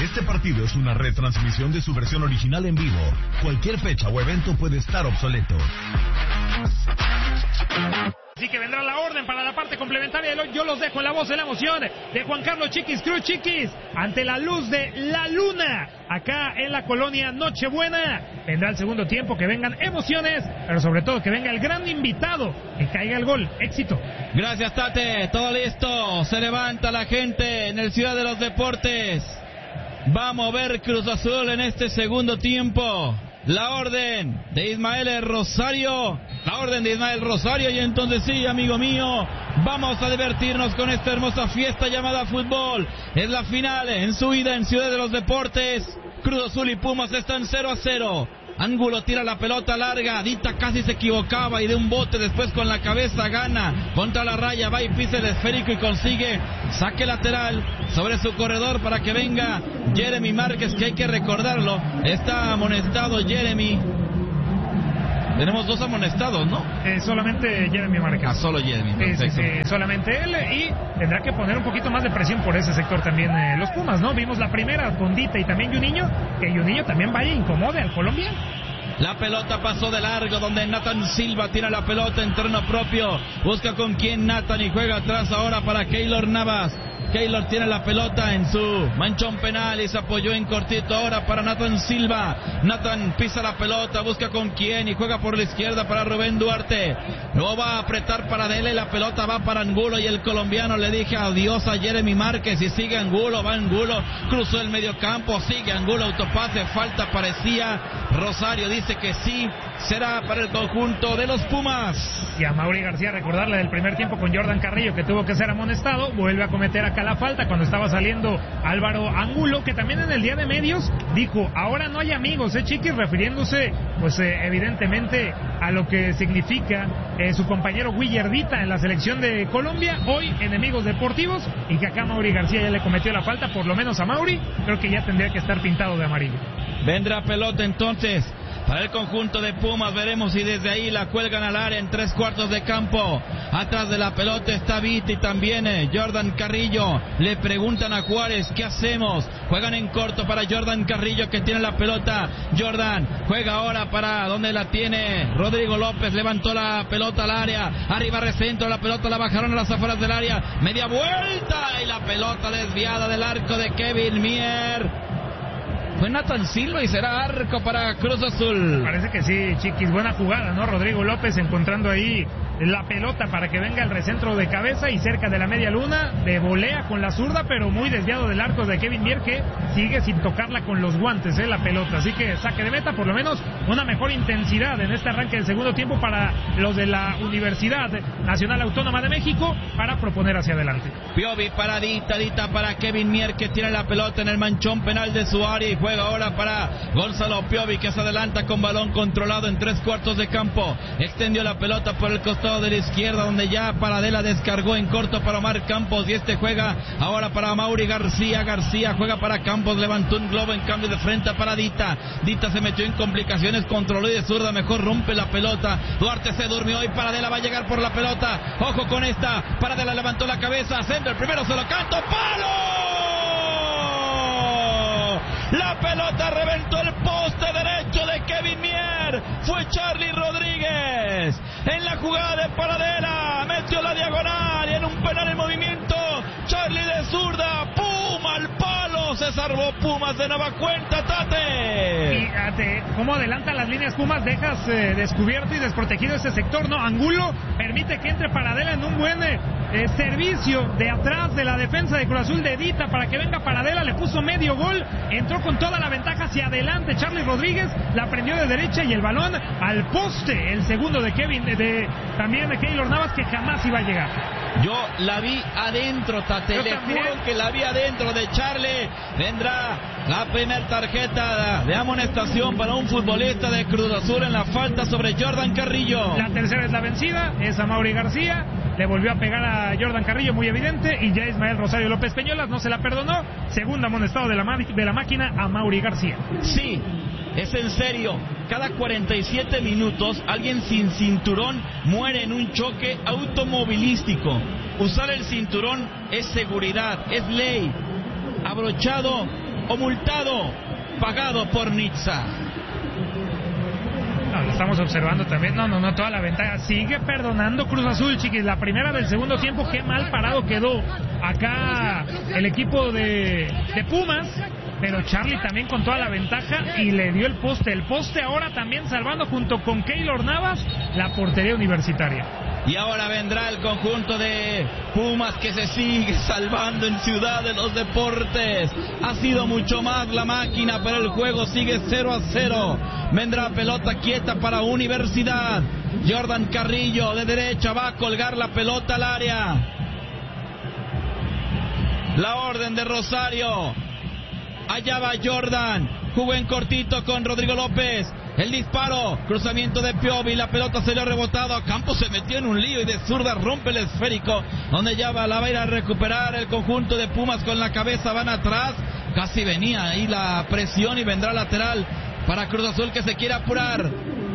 Este partido es una retransmisión de su versión original en vivo. Cualquier fecha o evento puede estar obsoleto. Así que vendrá la orden para la parte complementaria. Yo los dejo en la voz de la emoción de Juan Carlos Chiquis Cruz. Chiquis, ante la luz de la luna, acá en la colonia Nochebuena. Vendrá el segundo tiempo, que vengan emociones, pero sobre todo que venga el gran invitado, que caiga el gol. Éxito. Gracias, Tate. Todo listo. Se levanta la gente en el Ciudad de los Deportes. Va a mover Cruz Azul en este segundo tiempo. La orden de Ismael Rosario. La orden de Ismael Rosario. Y entonces sí, amigo mío, vamos a divertirnos con esta hermosa fiesta llamada fútbol. Es la final en su ida en Ciudad de los Deportes. Cruz Azul y Pumas están 0-0. Ángulo tira la pelota larga, Dita casi se equivocaba y de un bote después con la cabeza gana contra la raya, va y pisa el esférico y consigue saque lateral sobre su corredor para que venga Jeremy Márquez, que hay que recordarlo, está amonestado Jeremy. Tenemos dos amonestados, ¿no? Solamente Jeremy Márquez. Solo Jeremy. Solamente él, y tendrá que poner un poquito más de presión por ese sector también los Pumas, ¿no? Vimos la primera con Dita y también Juninho, que Juninho también vaya e incomode al colombiano. La pelota pasó de largo, donde Nathan Silva tira la pelota en terreno propio, busca con quién Nathan y juega atrás ahora para Keylor Navas. Keylor tiene la pelota en su manchón penal y se apoyó en cortito ahora para Nathan Silva. Nathan pisa la pelota, busca con quién y juega por la izquierda para Rubén Duarte. Luego va a apretar para Dele, la pelota va para Angulo y el colombiano le dije adiós a Jeremy Márquez y sigue Angulo, va Angulo, cruzó el mediocampo, sigue Angulo, autopase, falta parecía. Rosario dice que sí, será para el conjunto de los Pumas. Y a Mauri García recordarle del primer tiempo con Jordan Carrillo, que tuvo que ser amonestado, vuelve a cometer acá la falta cuando estaba saliendo Álvaro Angulo, que también en el día de medios dijo, ahora no hay amigos, Chiquis, refiriéndose pues evidentemente a lo que significa su compañero Willardita en la selección de Colombia, hoy enemigos deportivos, y que acá Mauri García ya le cometió la falta, por lo menos a Mauri, creo que ya tendría que estar pintado de amarillo. Vendrá pelota entonces para el conjunto de Pumas, veremos si desde ahí la cuelgan al área en 3/4 de campo. Atrás de la pelota está Viti, también Jordan Carrillo. Le preguntan a Juárez, ¿qué hacemos? Juegan en corto para Jordan Carrillo, que tiene la pelota. Jordan juega ahora para donde la tiene Rodrigo López, levantó la pelota al área, arriba recentro, la pelota la bajaron a las afueras del área, media vuelta y la pelota desviada del arco de Kevin Mier. Fue Nathan Silva y será arco para Cruz Azul. Parece que sí, Chiquis, buena jugada, ¿no? Rodrigo López encontrando ahí la pelota para que venga el recentro de cabeza y cerca de la media luna, de volea con la zurda, pero muy desviado del arco de Kevin Mier, que sigue sin tocarla con los guantes, la pelota. Así que saque de meta, por lo menos una mejor intensidad en este arranque del segundo tiempo para los de la Universidad Nacional Autónoma de México, para proponer hacia adelante. Piovi para Dita para Kevin Mier, que tira la pelota en el manchón penal de su área y juega ahora para Gonzalo Piovi, que se adelanta con balón controlado en 3/4 de campo, extendió la pelota por el costado de la izquierda, donde ya Paradela descargó en corto para Omar Campos, y este juega ahora para Mauri García. García juega para Campos, levantó un globo en cambio de frente para Dita. Dita se metió en complicaciones, controló y de zurda mejor rompe la pelota. Duarte se durmió y Paradela va a llegar por la pelota. Ojo con esta, Paradela levantó la cabeza, centro, el primero se lo canto, ¡palo! La pelota reventó el poste derecho de Kevin Mier. Fue Charly Rodríguez en la jugada de Paradela, metió la diagonal y en un penal en movimiento, Charly de zurda, ¡pum! Al palo, se salvó Pumas de nueva cuenta, Tate. Fíjate cómo adelanta las líneas Pumas, dejas descubierto y desprotegido ese sector, ¿no? Angulo permite que entre Paradela en un buen servicio de atrás de la defensa de Cruz Azul de Dita para que venga Paradela, le puso medio gol, entró con toda la ventaja hacia adelante Charly Rodríguez, la prendió de derecha y el balón al poste, el segundo de Kevin, también de Keylor Navas, que jamás iba a llegar. Yo la vi adentro, Tate, le juro que la vi adentro de Charly. Vendrá la primera tarjeta de amonestación para un futbolista de Cruz Azul en la falta sobre Jordan Carrillo. La tercera es la vencida, es a Mauri García, le volvió a pegar a Jordan Carrillo, muy evidente, y ya Ismael Rosario López Peñolas no se la perdonó. Segundo amonestado de la máquina a Mauri García. Sí, es en serio. Cada 47 minutos alguien sin cinturón muere en un choque automovilístico. Usar el cinturón es seguridad, es ley. Abrochado o multado, pagado por Nizza. No, lo estamos observando también. No, toda la ventaja. Sigue perdonando Cruz Azul, chiquis. La primera del segundo tiempo, qué mal parado quedó acá el equipo de Pumas. Pero Charlie también con toda la ventaja y le dio el poste. El poste ahora también salvando junto con Keylor Navas la portería universitaria. Y ahora vendrá el conjunto de Pumas que se sigue salvando en Ciudad de los Deportes. Ha sido mucho más la máquina, pero el juego sigue 0-0. Vendrá pelota quieta para Universidad. Jordan Carrillo de derecha va a colgar la pelota al área. La orden de Rosario. Allá va Jordan. Jugó en cortito con Rodrigo López. El disparo, cruzamiento de Piovi, la pelota se le ha rebotado, Campos se metió en un lío y de zurda rompe el esférico, donde ya la va a ir a recuperar el conjunto de Pumas con la cabeza, van atrás, casi venía ahí la presión y vendrá lateral para Cruz Azul que se quiere apurar.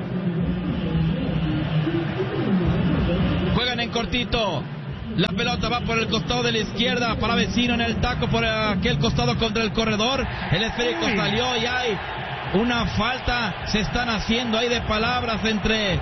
Juegan en cortito. La pelota va por el costado de la izquierda para Vecino en el taco por aquel costado contra el corredor. El esférico salió y hay una falta. Se están haciendo ahí de palabras entre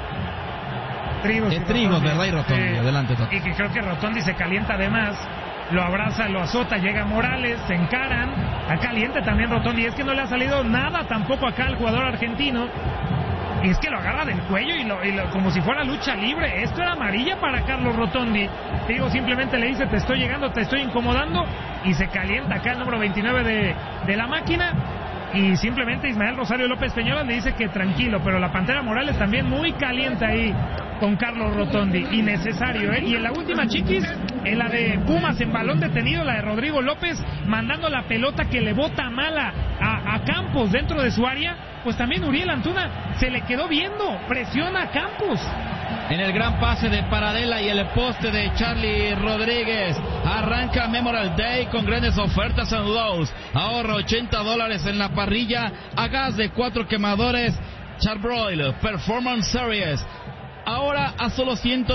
Trigos, ¿verdad? Y Rotondi. Adelante, Toto. Y que creo que Rotondi se calienta además. Lo abraza, lo azota, llega Morales, se encaran. Está caliente también Rotondi. Es que no le ha salido nada tampoco acá al jugador argentino. Y es que lo agarra del cuello y como si fuera lucha libre. Esto era amarilla para Carlos Rotondi. Digo, simplemente le dice, te estoy llegando, te estoy incomodando. Y se calienta acá el número 29 de la máquina. Y simplemente Ismael Rosario López Peñola le dice que tranquilo. Pero la Pantera Morales también muy caliente ahí con Carlos Rotondi. Innecesario, ¿eh? Y en la última, chiquis, en la de Pumas en balón detenido, la de Rodrigo López, mandando la pelota que le bota mala a Campos dentro de su área. Pues también Uriel Antuna se le quedó viendo, presiona a Campos. En el gran pase de Paradela y el poste de Charlie Rodríguez. Arranca Memorial Day con grandes ofertas en Lowe's. Ahorra $80 en la parrilla a gas de 4 quemadores Charbroil Performance Series. Ahora a solo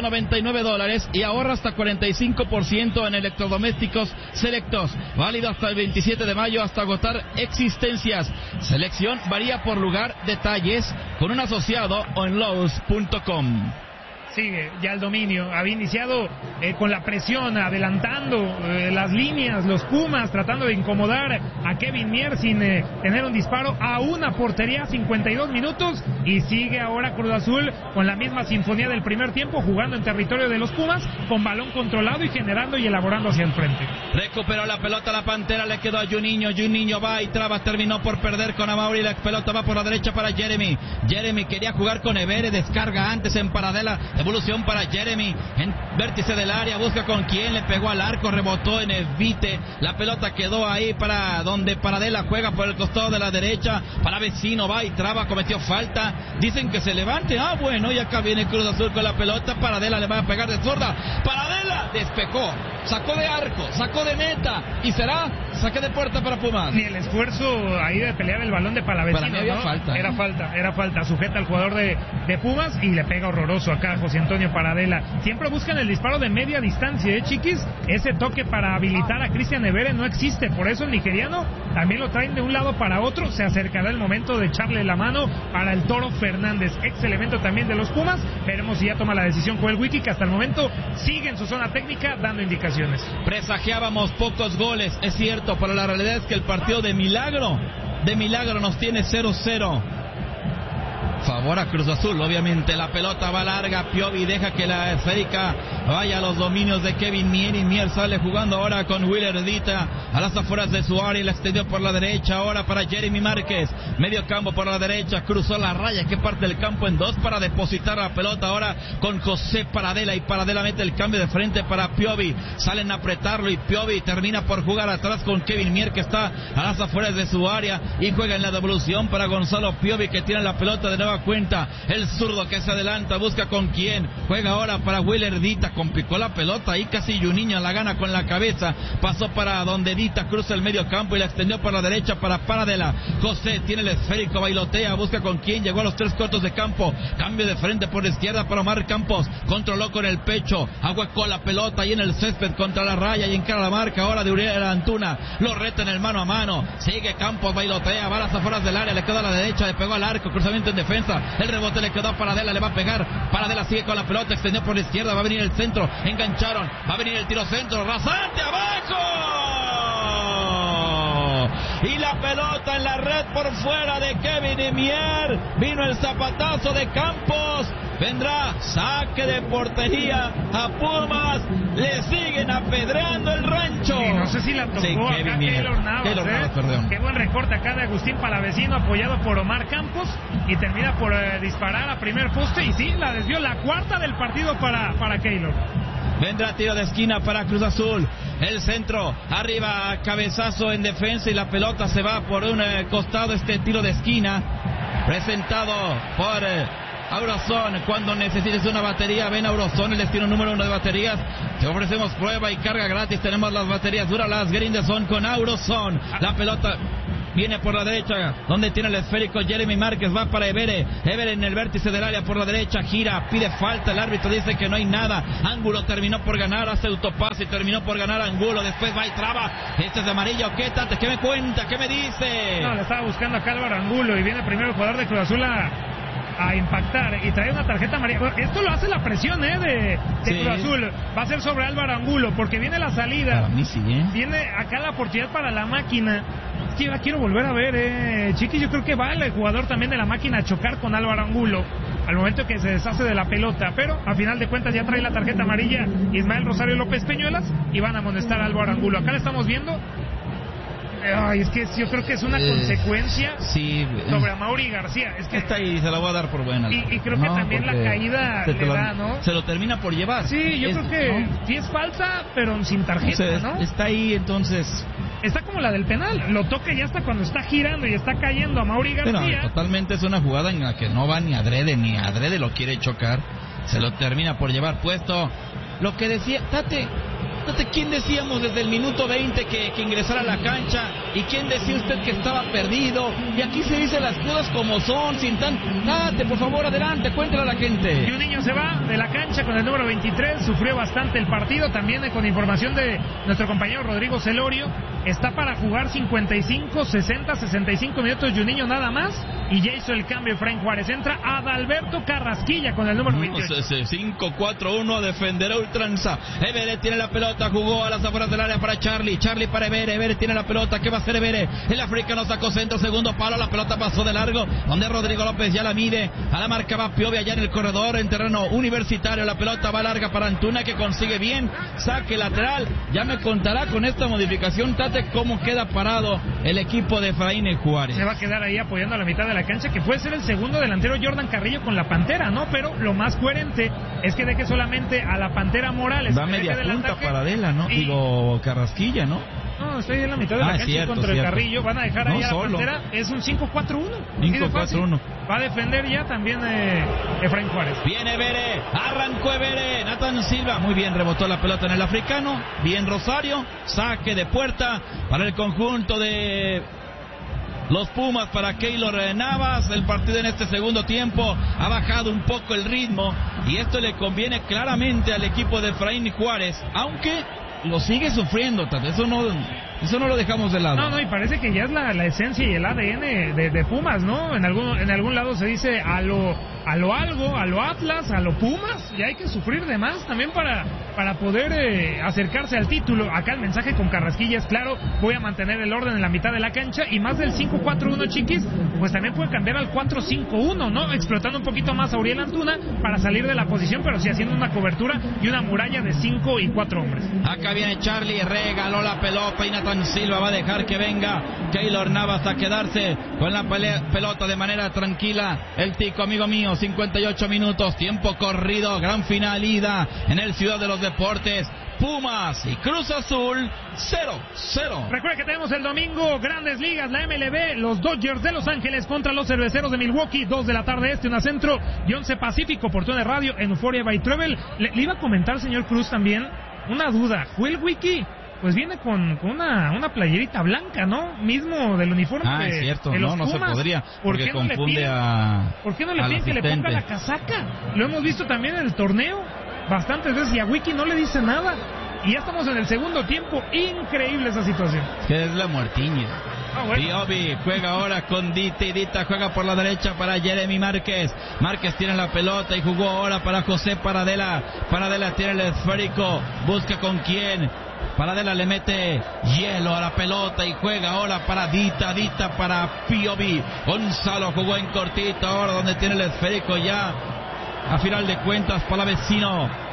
$199 y ahorra hasta 45% en electrodomésticos selectos. Válido hasta el 27 de mayo hasta agotar existencias. Selección varía por lugar, detalles con un asociado o en Lowe's.com. Sigue ya el dominio, había iniciado con la presión, adelantando las líneas, los Pumas, tratando de incomodar a Kevin Mier sin tener un disparo a una portería, 52 minutos, y sigue ahora Cruz Azul con la misma sinfonía del primer tiempo, jugando en territorio de los Pumas, con balón controlado y generando y elaborando hacia el frente. Recuperó la pelota la Pantera, le quedó a Juninho va y traba, terminó por perder con Amauri, la pelota va por la derecha para Jeremy quería jugar con Evere, descarga antes en Paradela, evolución para Jeremy, en vértice del área, busca con quién, le pegó al arco, rebotó en Evite, la pelota quedó ahí para donde Paradela juega por el costado de la derecha, para Vecino, va y traba, cometió falta, dicen que se levante, bueno, y acá viene Cruz Azul con la pelota, Paradela le va a pegar de zurda, Paradela despejó, sacó de arco, sacó de meta, y será saque de puerta para Pumas. Ni el esfuerzo ahí de pelear el balón de Palavecino, para mí había falta. Era falta, sujeta al jugador de Pumas y le pega horroroso acá José Antonio Paradela. Siempre buscan el disparo de media distancia, chiquis. Ese toque para habilitar a Cristian Evere no existe, por eso el nigeriano también lo traen de un lado para otro. Se acercará el momento de echarle la mano para el Toro Fernández, ex elemento también de los Pumas. Veremos si ya toma la decisión Joel Wiki, que hasta el momento sigue en su zona técnica dando indicaciones. Presagiábamos pocos goles, es cierto, pero la realidad es que el partido de milagro nos tiene 0-0. Favor a Cruz Azul, obviamente la pelota va larga, Piovi deja que la esférica vaya a los dominios de Kevin Mier, y Mier sale jugando ahora con Willer Edita a las afueras de su área y la extendió por la derecha, ahora para Jeremy Márquez, medio campo por la derecha, cruzó la raya que parte del campo en dos para depositar la pelota ahora con José Paradela, y Paradela mete el cambio de frente para Piovi, salen a apretarlo y Piovi termina por jugar atrás con Kevin Mier que está a las afueras de su área y juega en la devolución para Gonzalo Piovi, que tiene la pelota de nueva daba cuenta. El zurdo que se adelanta, busca con quién. Juega ahora para Willer Dita. Complicó la pelota. Ahí casi Juninho la gana con la cabeza. Pasó para donde Dita cruza el medio campo y la extendió por la derecha para Paradela. José tiene el esférico, bailotea, busca con quién. Llegó a los 3 cuartos de campo. Cambio de frente por la izquierda para Omar Campos. Controló con el pecho. Ahuecó la pelota ahí en el césped contra la raya y encara la marca ahora de Uriel Antuna. Lo reta en el mano a mano. Sigue Campos, bailotea, va a las afueras del área, le quedó a la derecha, le pegó al arco, cruzamiento en defensa. El rebote le quedó a Paradela, le va a pegar. Paradela sigue con la pelota, extendió por la izquierda, va a venir el centro, engancharon, va a venir el tiro centro, rasante abajo. Y la pelota en la red por fuera de Kevin Mier. Vino el zapatazo de Campos. Vendrá saque de portería a Pumas. Le siguen apedreando el rancho. Y no sé si la tocó acá Keylor Navas, perdón. Qué buen recorte acá de Agustín Palavecino, apoyado por Omar Campos. Y termina por disparar a primer poste. Y sí, la desvió, la cuarta del partido para Keylor. Vendrá tiro de esquina para Cruz Azul. El centro, arriba, cabezazo en defensa y la pelota se va por un costado. Este tiro de esquina presentado por Aurazón. Cuando necesites una batería, ven a Aurazón, el destino número 1 de baterías. Te ofrecemos prueba y carga gratis. Tenemos las baterías Duralas Grindeson con Aurazón. La pelota viene por la derecha, donde tiene el esférico Jeremy Márquez, va para Evere en el vértice del área por la derecha, gira, pide falta, el árbitro dice que no hay nada. Ángulo terminó por ganar, hace autopase y terminó por ganar Angulo, después va y traba. Este es de amarillo, ¿qué tanto? ¿Qué me cuenta? ¿Qué me dice? No, le estaba buscando acá Álvaro Angulo y viene primero el jugador de Cruz Azul a impactar y trae una tarjeta amarilla. Bueno, esto lo hace la presión de sí. Cruz Azul. Va a ser sobre Álvaro Angulo porque viene la salida. Para mí sí, Viene acá la oportunidad para la máquina. Es que yo la quiero volver a ver, Chiqui. Yo creo que va el jugador también de la máquina a chocar con Álvaro Angulo al momento que se deshace de la pelota, pero a final de cuentas ya trae la tarjeta amarilla Ismael Rosario López Peñuelas y van a amonestar a Álvaro Angulo. Acá la estamos viendo. Ay, es que yo creo que es una consecuencia sobre Amaury García. Es que está ahí, se la voy a dar por buena. Y creo que también la caída le da, ¿no? Se lo termina por llevar. Sí, yo creo que sí es falta, pero sin tarjeta, ¿no? Está ahí, entonces. Está como la del penal, lo toca ya hasta cuando está girando y está cayendo Amaury García. Pero totalmente es una jugada en la que no va ni adrede lo quiere chocar. Se lo termina por llevar puesto. Lo que decía, Tate, ¿quién decíamos desde el minuto 20 que ingresara a la cancha? ¿Y quién decía usted que estaba perdido? Y aquí se dicen las cosas como son, sin tan... Tate, por favor, adelante, cuéntale a la gente. Y un niño se va de la cancha con el número 23, sufrió bastante el partido, también con información de nuestro compañero Rodrigo Celorio. Está para jugar 55, 60, 65 minutos Juninho nada más. Y ya hizo el cambio Efraín Juárez. Entra Adalberto Carrasquilla con el número 28. 5-4-1 a defender a ultranza. Evere tiene la pelota, jugó a las afueras del área para Charlie para Evere tiene la pelota. ¿Qué va a hacer Evere? El africano sacó centro, segundo palo, la pelota pasó de largo, donde Rodrigo López ya la mide. A la marca va Piovi allá en el corredor, en terreno universitario. La pelota va larga para Antuna, que consigue bien saque lateral. Ya me contará con esta modificación, Tate, cómo queda parado el equipo de Efraín Juárez. Se va a quedar ahí apoyando a la mitad de la cancha, que puede ser el segundo delantero Jordan Carrillo con la Pantera, ¿no? Pero lo más coherente es que deje solamente a la Pantera Morales. Va media punta Paradela, ¿no? Digo, Carrasquilla, ¿no? No, está ahí en la mitad de la cancha contra el Carrillo. Van a dejar ahí a la Pantera. Es un 5-4-1. 5-4-1. Va a defender ya también Efraín Juárez. Viene Evere, arrancó Evere. Nathan Silva, muy bien, rebotó la pelota en el africano. Bien Rosario, saque de puerta para el conjunto de los Pumas, para Keylor Navas. El partido en este segundo tiempo ha bajado un poco el ritmo y esto le conviene claramente al equipo de Efraín Juárez, aunque lo sigue sufriendo, eso no lo dejamos de lado. No, y parece que ya es la esencia y el ADN de Pumas, ¿no? En algún lado se dice a lo Atlas, a lo Pumas, y hay que sufrir de más también para poder acercarse al título. Acá el mensaje con Carrasquilla es claro: voy a mantener el orden en la mitad de la cancha, y más del 5-4-1, Chiquis, pues también puede cambiar al 4-5-1, ¿no? Explotando un poquito más a Uriel Antuna para salir de la posición, pero sí haciendo una cobertura y una muralla de 5 y 4 hombres. Acá viene Charlie, regaló la pelota y Jonathan Silva va a dejar que venga Keylor Navas a quedarse con la pelota de manera tranquila. El Tico, amigo mío, 58 minutos, tiempo corrido, gran final, ida en el Ciudad de los Deportes. Pumas y Cruz Azul 0-0. Recuerda que tenemos el domingo Grandes Ligas, la MLB, los Dodgers de Los Ángeles contra los Cerveceros de Milwaukee, 2 de la tarde una centro y 11 pacífico, por TUDN Radio en Euphoria by Travel. Le iba a comentar, señor Cruz, también una duda. Joel Wiki pues viene con una playerita blanca, ¿no? Mismo del uniforme es cierto, de los no Pumas. se podría, ¿Por qué confunde ¿Por qué no le piden que le ponga la casaca? Lo hemos visto también en el torneo bastantes veces y a Wiki no le dice nada. Y ya estamos en el segundo tiempo. Increíble esa situación. Que es la muertiña. Bueno. Piovi juega ahora con Dita y Dita juega por la derecha para Jeremy Márquez. Márquez tiene la pelota y jugó ahora para José Paradela. Paradela tiene el esférico. Busca con quién. Paradela le mete hielo a la pelota y juega ahora para Dita. Dita para Piovi. Gonzalo jugó en cortito ahora donde tiene el esférico ya. A final de cuentas, Palavecino.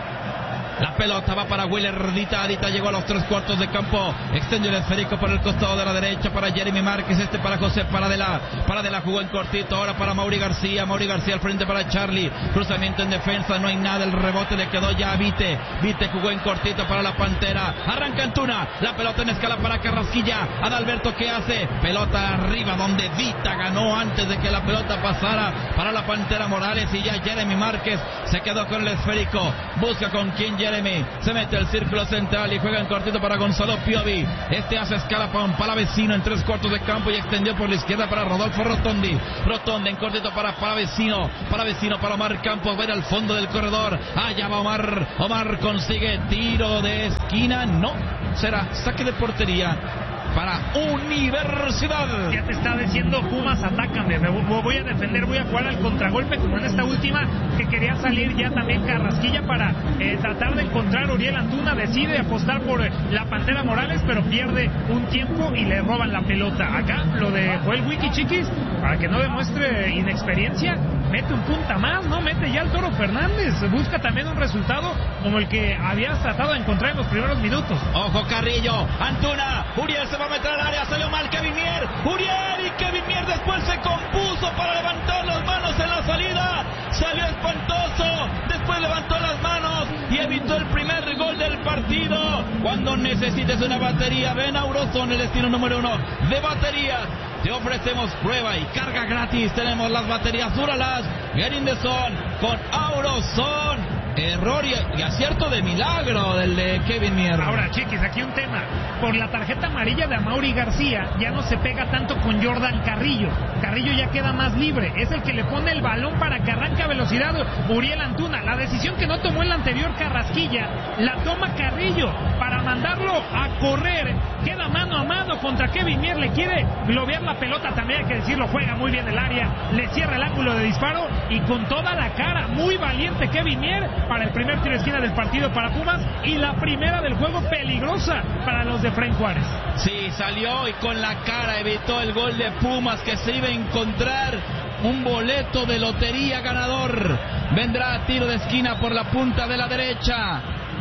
La pelota va para Willer Dita. Dita llegó a los 3/4 de campo. Extendió el esférico por el costado de la derecha para Jeremy Márquez. Para José Paradela. Paradela jugó en cortito. Ahora para Mauri García. Mauri García al frente para Charlie. Cruzamiento en defensa. No hay nada. El rebote le quedó ya a Vite. Vite jugó en cortito para la Pantera. Arranca Antuna. La pelota en escala para Carrasquilla. Adalberto, ¿qué hace? Pelota arriba donde Dita ganó antes de que la pelota pasara para la Pantera Morales. Y ya Jeremy Márquez se quedó con el esférico. Busca con quién Jeremy, se mete al círculo central y juega en cortito para Gonzalo Piovi. Hace escala para un Palavecino en 3/4 de campo y extendió por la izquierda para Rodolfo Rotondi. Rotondi en cortito para Palavecino. Palavecino para Omar Campos, va al fondo del corredor. Allá va Omar. Omar consigue tiro de esquina. No, será saque de portería para Universidad. Ya te está diciendo Pumas, atácame, me voy a defender, voy a jugar al contragolpe como en esta última que quería salir ya también Carrasquilla para tratar de encontrar a Uriel Antuna. Decide apostar por la Pantera Morales, pero pierde un tiempo y le roban la pelota. Acá lo de Joel Wiki, chiquis, para que no demuestre inexperiencia, mete un punta más, ¿no? Mete ya el Toro Fernández, busca también un resultado como el que habías tratado de encontrar en los primeros minutos. Ojo Carrillo, Antuna, Uriel se va a meter al área, salió mal Kevin Mier, Uriel, y Kevin Mier después se compuso para levantar las manos en la salida, salió espantoso, después levantó las manos y evitó el primer gol del partido. Cuando necesites una batería, ven a Auroson, el destino número 1 de baterías. Te ofrecemos prueba y carga gratis. Tenemos las baterías Duralas, Gerindeson con Auroson. Error y acierto de milagro del de Kevin Mier. Ahora, chiquis, aquí un tema. Por la tarjeta amarilla de Amaury García ya no se pega tanto con Jordan Carrillo. Carrillo ya queda más libre. Es el que le pone el balón para que arranque a velocidad Uriel Antuna. La decisión que no tomó el anterior Carrasquilla la toma Carrillo para mandarlo a correr. Queda mano a mano contra Kevin Mier. Le quiere globear la pelota, también hay que decirlo. Juega muy bien el área. Le cierra el ángulo de disparo y con toda la cara. Muy valiente Kevin Mier para el primer tiro de esquina del partido para Pumas y la primera del juego peligrosa para los de Fren Juárez. Sí, salió y con la cara evitó el gol de Pumas, que se iba a encontrar un boleto de lotería ganador. Vendrá a tiro de esquina por la punta de la derecha.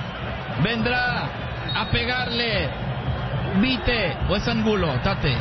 Vendrá a pegarle Vite o es Angulo, Tate.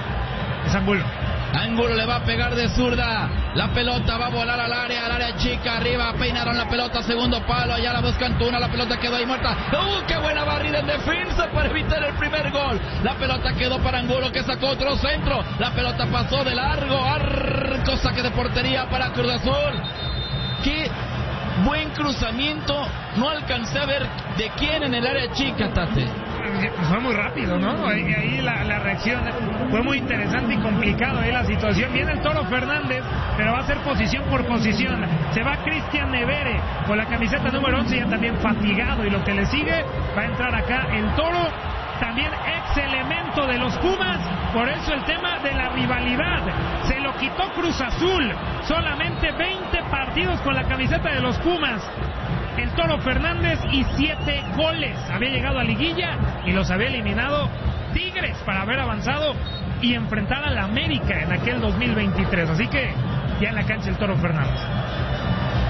Es Angulo. Angulo le va a pegar de zurda. La pelota va a volar al área chica. Arriba peinaron la pelota, segundo palo. Allá la busca Antuna, la pelota quedó ahí muerta. ¡Qué buena barrida en defensa para evitar el primer gol! La pelota quedó para Angulo, que sacó otro centro. La pelota pasó de largo. Arco, saque de portería para Cruz Azul. ¡Qué buen cruzamiento! No alcancé a ver de quién en el área chica, Tate. Pues fue muy rápido, ¿no? Ahí la reacción fue muy interesante y complicado ahí la situación. Viene el Toro Fernández, pero va a ser posición por posición. Se va Cristian Nevere con la camiseta número 11, ya también fatigado, y lo que le sigue va a entrar acá el Toro, también ex elemento de los Pumas. Por eso el tema de la rivalidad se lo quitó Cruz Azul. Solamente 20 partidos con la camiseta de los Pumas el Toro Fernández y 7 goles. Había llegado a liguilla y los había eliminado Tigres para haber avanzado y enfrentar a la América en aquel 2023. Así que ya en la cancha el Toro Fernández.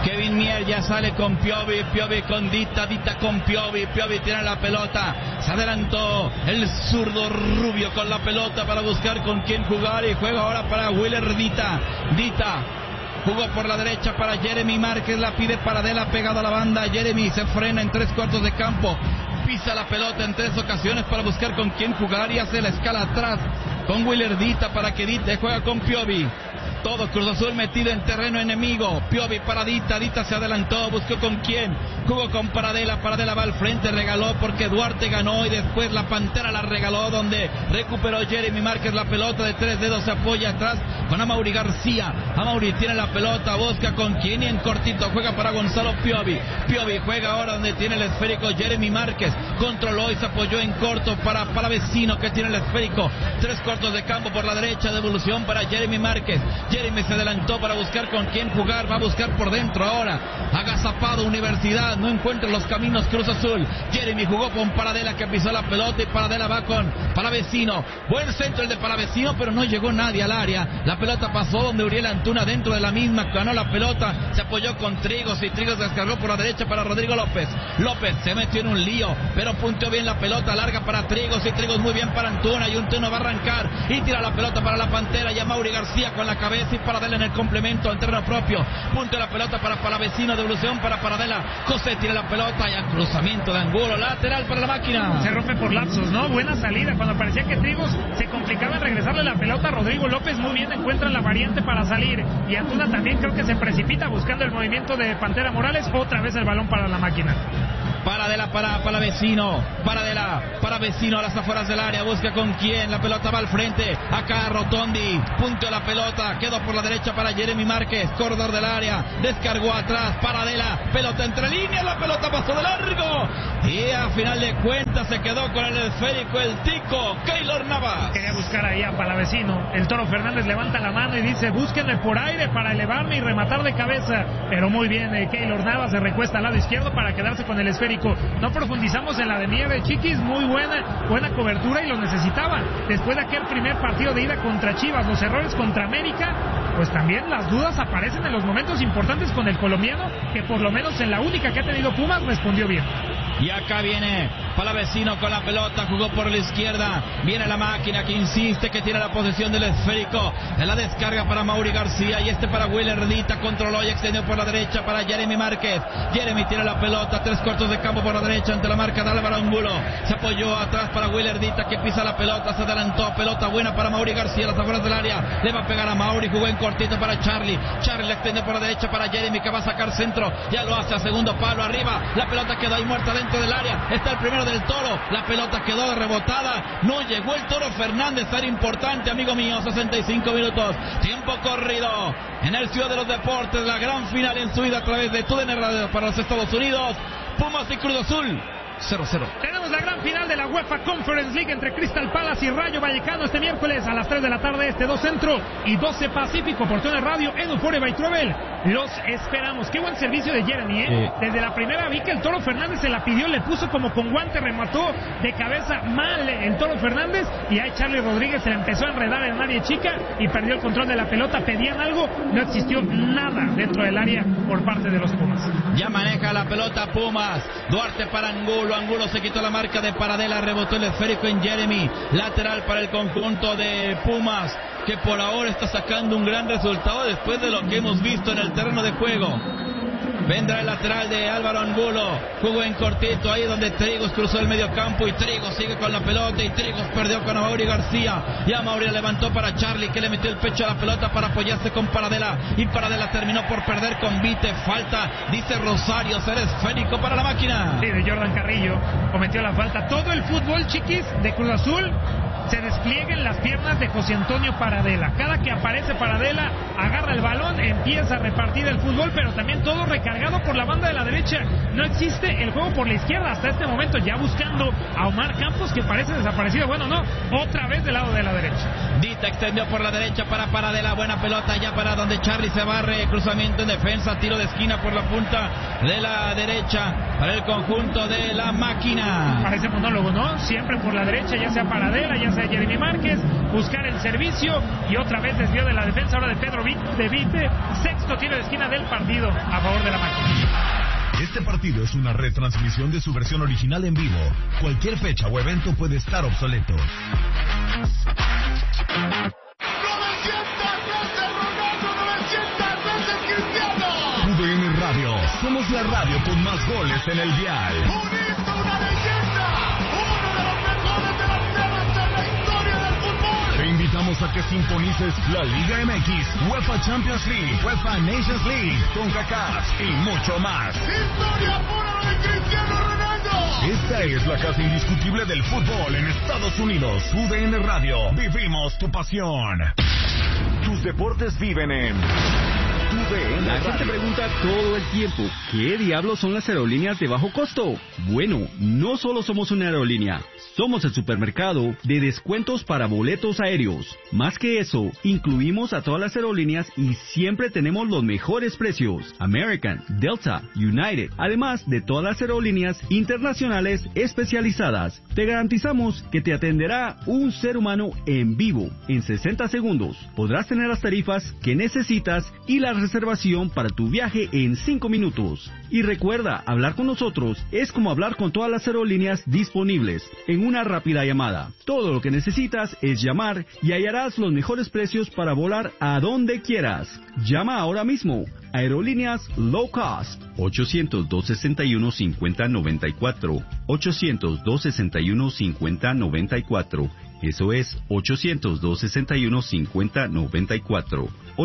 Kevin Mier ya sale con Piovi, Piovi con Dita, Dita con Piovi, Piovi tiene la pelota, se adelantó el zurdo Rubio con la pelota para buscar con quién jugar y juega ahora para Willer Dita, Dita jugó por la derecha para Jeremy Márquez, la pide Paradela pegado a la banda, Jeremy se frena en 3/4 de campo, pisa la pelota en 3 ocasiones para buscar con quién jugar y hace la escala atrás con Willer Dita para que Dita juega con Piovi. Todo Cruz Azul metido en terreno enemigo. Piovi para Dita, Dita se adelantó, buscó con quién, jugó con Paradela, Paradela va al frente, regaló porque Duarte ganó y después la Pantera la regaló donde recuperó Jeremy Márquez la pelota de 3 dedos, se apoya atrás con Amaury García, Amaury tiene la pelota, busca con quién y en cortito juega para Gonzalo Piovi, Piovi juega ahora donde tiene el esférico Jeremy Márquez, controló y se apoyó en corto para Vecino que tiene el esférico, 3/4 de campo por la derecha, devolución para Jeremy Márquez, Jeremy se adelantó para buscar con quién jugar, va a buscar por dentro ahora, agazapado Universidad, no encuentra los caminos Cruz Azul, Jeremy jugó con Paradela que pisó la pelota y Paradela va con Palavecino, buen centro el de Palavecino pero no llegó nadie al área, la pelota pasó donde Uriel Antuna dentro de la misma, ganó la pelota, se apoyó con Trigos y Trigos descargó por la derecha para Rodrigo López, López se metió en un lío, pero punteó bien la pelota, larga para Trigos y Trigos muy bien para Antuna y Antuna va a arrancar y tira la pelota para la Pantera y Amaury García con la cabeza y Paradela en el complemento en terreno propio, punto de la pelota para Palavecino, devolución para Paradela, José tira la pelota y al cruzamiento de Angulo, lateral para la máquina. Se rompe por lapsos, ¿no? Buena salida, cuando parecía que Trigos se complicaba en regresarle la pelota a Rodrigo López, muy bien encuentra la variante para salir y Antuna también creo que se precipita buscando el movimiento de Pantera Morales, otra vez el balón para la máquina. Paradela para Vecino, Paradela para Vecino a las afueras del área, busca con quién, la pelota va al frente, acá Rotondi, punto de la pelota, quedó por la derecha para Jeremy Márquez, corredor del área, descargó atrás, Paradela, pelota entre líneas, la pelota pasó de largo y a final de cuentas se quedó con el esférico el tico, Keylor Navas. Quería buscar ahí a Palavecino, el Toro Fernández levanta la mano y dice búsquenme por aire para elevarme y rematar de cabeza, pero muy bien Keylor Navas se recuesta al lado izquierdo para quedarse con el esférico. No profundizamos en la de Nieve, Chiquis, muy buena cobertura y lo necesitaba. Después de aquel primer partido de ida contra Chivas, los errores contra América, pues también las dudas aparecen en los momentos importantes con el colombiano, que por lo menos en la única que ha tenido Pumas respondió bien. Y acá viene Palavecino con la pelota, jugó por la izquierda, viene la máquina que insiste, que tiene la posesión del esférico, en la descarga para Amaury García y para Willer Dita, controló y extendió por la derecha para Jeremy Márquez, Jeremy tiene la pelota, 3/4 de campo por la derecha ante la marca de Álvaro Angulo, se apoyó atrás para Willer Dita que pisa la pelota, se adelantó, pelota buena para Amaury García, las afueras del área, le va a pegar a Amaury, jugó en cortito para Charlie le extendió por la derecha para Jeremy que va a sacar centro, ya lo hace a segundo palo, arriba, la pelota quedó ahí muerta dentro del área, está el primero del Toro, la pelota quedó rebotada, no llegó el Toro Fernández, tan importante amigo mío, 65 minutos, tiempo corrido en el Ciudad de los Deportes, la gran final en su vida a través de TUDN Radio para los Estados Unidos, Pumas y Cruz Azul 0-0. Tenemos la gran final de la UEFA Conference League entre Crystal Palace y Rayo Vallecano este miércoles a las 3 de la tarde, 2 Centro y 12 Pacífico por TUDN Radio en Euphoria by Travel. Los esperamos. Qué buen servicio de Jeremy, Desde la primera vi que el Toro Fernández se la pidió, le puso como con guante, remató de cabeza mal el Toro Fernández y ahí Charlie Rodríguez se la empezó a enredar en área chica y perdió el control de la pelota, pedían algo, no existió nada dentro del área por parte de los Pumas. Ya maneja la pelota Pumas, Duarte para Angulo se quitó la marca de Paradela, rebotó el esférico en Jeremy, lateral para el conjunto de Pumas, que por ahora está sacando un gran resultado después de lo que hemos visto en el terreno de juego. Vendrá el lateral de Álvaro Angulo, jugó en cortito ahí donde Trigos cruzó el medio campo y Trigos sigue con la pelota y Trigos perdió con Amaury García y Amaury levantó para Charlie que le metió el pecho a la pelota para apoyarse con Paradela y Paradela terminó por perder con Vite, falta, dice Rosario, ser esférico para la máquina. Sí, de Jordan Carrillo, cometió la falta. Todo el fútbol, Chiquis, de Cruz Azul se despliega en las piernas de José Antonio Paradela. Cada que aparece Paradela, agarra el balón, empieza a repartir el fútbol, pero también todo recargado por la banda de la derecha. No existe el juego por la izquierda hasta este momento, ya buscando a Omar Campos, que parece desaparecido. Bueno, no, otra vez del lado de la derecha. Finta, extendió por la derecha para Paradela. Buena pelota ya para donde Charly se barre. Cruzamiento en defensa, tiro de esquina por la punta de la derecha para el conjunto de la máquina. Parece monólogo, ¿no? Siempre por la derecha, ya sea Paradela, ya sea Jeremy Márquez, buscar el servicio y otra vez desvío de la defensa ahora de Pedro de Vite. Sexto tiro de esquina del partido a favor de la máquina. Este partido es una retransmisión de su versión original en vivo. Cualquier fecha o evento puede estar obsoleto. 900 veces Ronaldo, 900 veces Cristiano. UDN Radio, somos la radio con más goles en el dial. Un himno, una leyenda, uno de los mejores delanteros en la historia del fútbol. Te invitamos a que sintonices la Liga MX, UEFA Champions League, UEFA Nations League, CONCACAF y mucho más. Historia pura de Cristiano Ronaldo. Esta es la casa indiscutible del fútbol en Estados Unidos. UDN Radio, vivimos tu pasión. Tus deportes viven en UDN La Radio. gente pregunta todo el tiempo, ¿qué diablos son las aerolíneas de bajo costo? Bueno, no solo somos una aerolínea, somos el supermercado de descuentos para boletos aéreos. Más que eso, incluimos a todas las aerolíneas y siempre tenemos los mejores precios. American, Delta, United, además de todas las aerolíneas internacionales especializadas. Te garantizamos que te atenderá un ser humano en vivo en 60 segundos. Podrás tener las tarifas que necesitas y la reservación para tu viaje en 5 minutos. Y recuerda, hablar con nosotros es como hablar con todas las aerolíneas disponibles en una rápida llamada. Todo lo que necesitas es llamar y hallarás los mejores precios para volar a donde quieras. Llama ahora mismo. Aerolíneas Low Cost. 800-261-5094. 800-261-5094. Eso es 800-261-5094.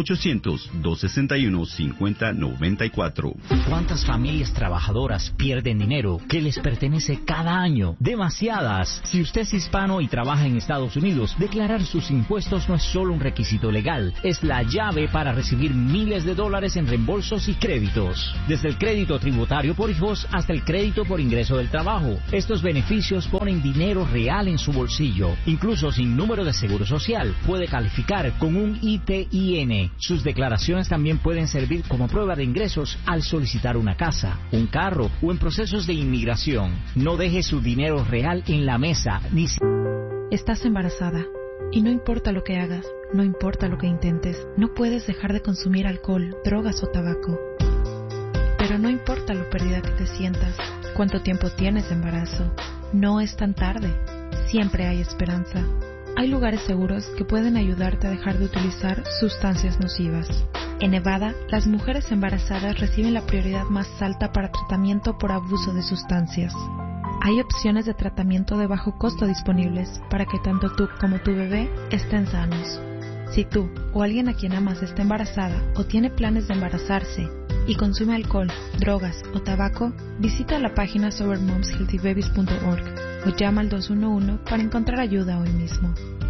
800-261-5094. ¿Cuántas familias trabajadoras pierden dinero que les pertenece cada año? Demasiadas. Si usted es hispano y trabaja en Estados Unidos, declarar sus impuestos no es solo un requisito legal, es la llave para recibir miles de dólares en reembolsos y créditos. Desde el crédito tributario por hijos hasta el crédito por ingreso del trabajo. Estos beneficios ponen dinero real en su bolsillo. Incluso sin número de seguro social, puede calificar con un ITIN. Sus declaraciones también pueden servir como prueba de ingresos al solicitar una casa, un carro o en procesos de inmigración. No deje su dinero real en la mesa ni si... Estás embarazada y no importa lo que hagas, no importa lo que intentes, no puedes dejar de consumir alcohol, drogas o tabaco. Pero no importa lo perdida que te sientas, cuánto tiempo tienes de embarazo, no es tan tarde, siempre hay esperanza. Hay lugares seguros que pueden ayudarte a dejar de utilizar sustancias nocivas. En Nevada, las mujeres embarazadas reciben la prioridad más alta para tratamiento por abuso de sustancias. Hay opciones de tratamiento de bajo costo disponibles para que tanto tú como tu bebé estén sanos. Si tú o alguien a quien amas está embarazada o tiene planes de embarazarse y consume alcohol, drogas o tabaco, visita la página sobermomshealthybabies.org o llama al 211 para encontrar ayuda hoy mismo.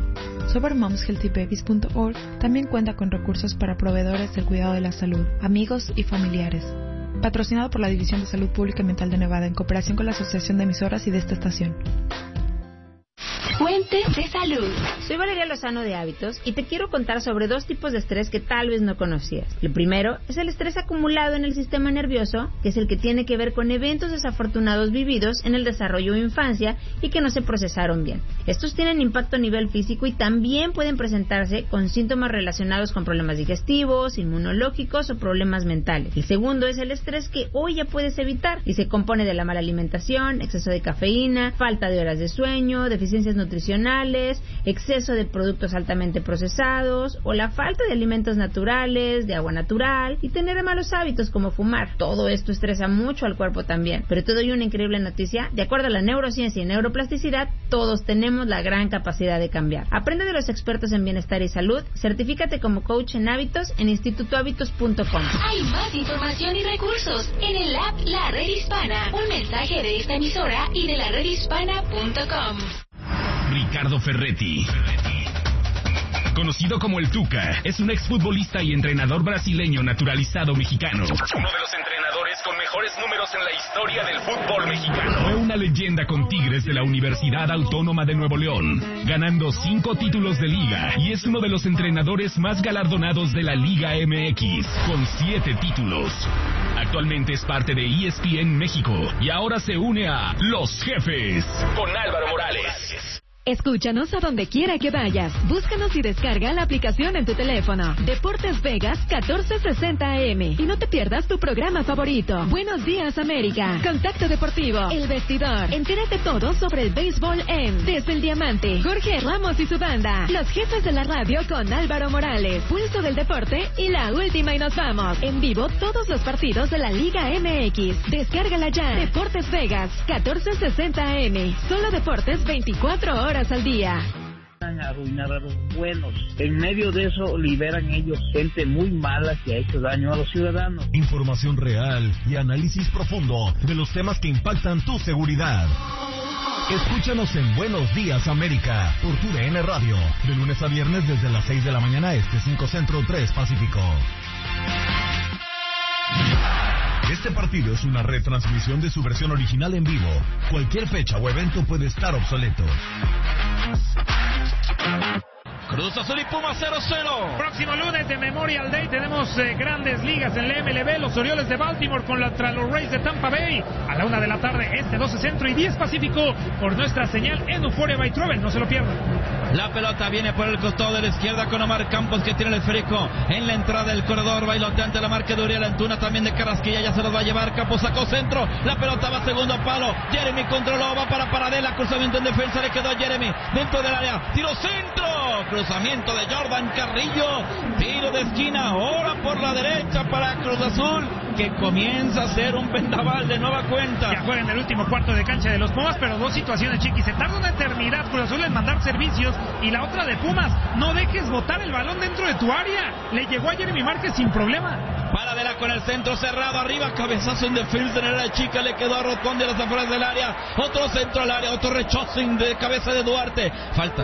Sobermomshealthybabies.org también cuenta con recursos para proveedores del cuidado de la salud, amigos y familiares. Patrocinado por la División de Salud Pública y Mental de Nevada en cooperación con la Asociación de Emisoras y de esta estación. Fuentes de salud. Soy Valeria Lozano de Hábitos y te quiero contar sobre dos tipos de estrés que tal vez no conocías. El primero es el estrés acumulado en el sistema nervioso, que es el que tiene que ver con eventos desafortunados vividos en el desarrollo o infancia y que no se procesaron bien. Estos tienen impacto a nivel físico y también pueden presentarse con síntomas relacionados con problemas digestivos, inmunológicos o problemas mentales. El segundo es el estrés que hoy ya puedes evitar y se compone de la mala alimentación, exceso de cafeína, falta de horas de sueño, deficiencias nutricionales, exceso de productos altamente procesados o la falta de alimentos naturales, de agua natural y tener malos hábitos como fumar. Todo esto estresa mucho al cuerpo también. Pero te doy una increíble noticia. De acuerdo a la neurociencia y neuroplasticidad, todos tenemos la gran capacidad de cambiar. Aprende de los expertos en bienestar y salud. Certifícate como coach en hábitos en institutohábitos.com. Hay más información y recursos en el app La Red Hispana. Un mensaje de esta emisora y de la redhispana.com. Ricardo Ferretti, conocido como el Tuca, es un exfutbolista y entrenador brasileño naturalizado mexicano. Uno de los entrenadores con mejores números en la historia del fútbol mexicano. Fue una leyenda con Tigres de la Universidad Autónoma de Nuevo León, ganando 5 títulos de liga y es uno de los entrenadores más galardonados de la Liga MX, con 7 títulos. Actualmente es parte de ESPN México y ahora se une a Los Jefes con Álvaro Morales. Escúchanos a donde quiera que vayas. Búscanos y descarga la aplicación en tu teléfono. Deportes Vegas 1460 AM. Y no te pierdas tu programa favorito. Buenos días, América. Contacto Deportivo. El Vestidor. Entérate todo sobre el béisbol en Desde el Diamante. Jorge Ramos y su banda. Los Jefes de la Radio con Álvaro Morales. Pulso del Deporte y la última y nos vamos. En vivo todos los partidos de la Liga MX. Descárgala ya. Deportes Vegas 1460 AM. Solo deportes 24 horas al día. Arruinar a los buenos. En medio de eso liberan ellos gente muy mala que ha hecho daño a los ciudadanos. Información real y análisis profundo de los temas que impactan tu seguridad. Escúchanos en Buenos Días América por tu DN Radio, de lunes a viernes desde las 6 de la mañana este, 5 Centro, 3 Pacífico. Este partido es una retransmisión de su versión original en vivo. Cualquier fecha o evento puede estar obsoleto. Cruz Azul y Pumas 0-0. Próximo lunes de Memorial Day tenemos grandes ligas en la MLB. Los Orioles de Baltimore contra los Rays de Tampa Bay. A la 1 de la tarde, 12 Centro y 10 Pacífico, por nuestra señal en Euphoria by Travel. No se lo pierdan. La pelota viene por el costado de la izquierda con Omar Campos, que tiene el esférico en la entrada del corredor. Bailoteante la marca de Uriel Antuna, también de Carrasquilla. Ya se los va a llevar. Campos sacó centro. La pelota va a segundo palo. Jeremy controló, va para Paradela. Cruzamiento en defensa, le quedó a Jeremy dentro del área. Tiro centro. Cruzamiento de Jordan Carrillo, tiro de esquina, ahora por la derecha para Cruz Azul, que comienza a ser un vendaval de nueva cuenta. Ya juega en el último cuarto de cancha de los Pumas, pero dos situaciones, Chiqui. Se tarda una eternidad Cruz Azul en mandar servicios, y la otra de Pumas, no dejes botar el balón dentro de tu área. Le llegó a Jeremy Márquez sin problema. Paradela con el centro cerrado, arriba, cabezazo en defensa en el área chica, le quedó a Rotón de las afueras del área, otro centro al área, otro rechazo de cabeza de Duarte. Falta.